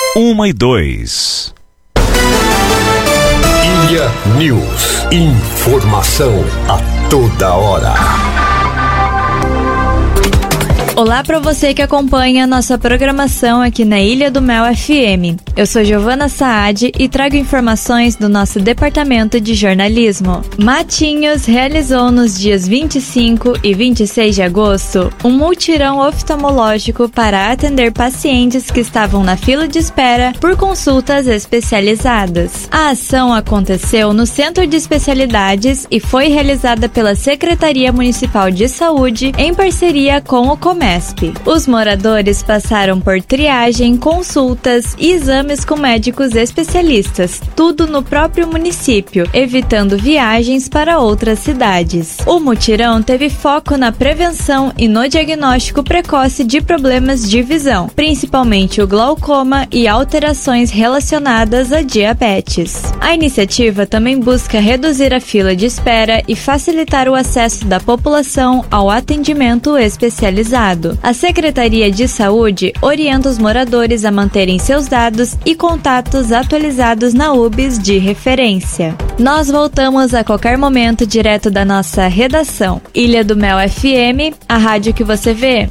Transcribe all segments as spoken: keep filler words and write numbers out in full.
Uma e dois. Ilha News. Informação a toda hora. Olá para você que acompanha a nossa programação aqui na Ilha do Mel F M. Eu sou Giovana Saad e trago informações do nosso departamento de jornalismo. Matinhos realizou nos dias vinte e cinco e vinte e seis de agosto um mutirão oftalmológico para atender pacientes que estavam na fila de espera por consultas especializadas. A ação aconteceu no Centro de Especialidades e foi realizada pela Secretaria Municipal de Saúde em parceria com o Comesp. Os moradores passaram por triagem, consultas e exames com médicos especialistas, tudo no próprio município, evitando viagens para outras cidades. O mutirão teve foco na prevenção e no diagnóstico precoce de problemas de visão, principalmente o glaucoma e alterações relacionadas a diabetes. A iniciativa também busca reduzir a fila de espera e facilitar o acesso da população ao atendimento especializado. A Secretaria de Saúde orienta os moradores a manterem seus dados e contatos atualizados na U B S de referência. Nós voltamos a qualquer momento direto da nossa redação. Ilha do Mel F M, a rádio que você vê.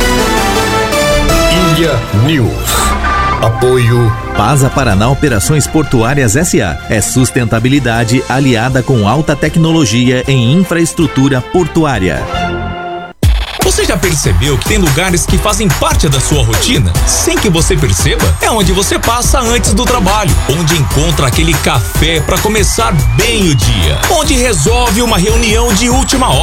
Ilha News. Apoio Pasa Paraná Operações Portuárias S A. É sustentabilidade aliada com alta tecnologia em infraestrutura portuária. Você já percebeu que tem lugares que fazem parte da sua rotina? Sem que você perceba, é onde você passa antes do trabalho, onde encontra aquele café para começar bem o dia, onde resolve uma reunião de última hora.